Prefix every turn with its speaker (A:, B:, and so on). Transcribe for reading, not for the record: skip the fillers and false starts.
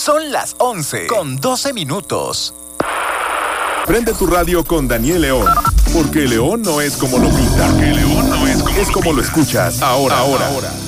A: Son las 11:12.
B: Prende tu radio con Daniel León, porque León no es como lo pinta. Es como lo escuchas ahora.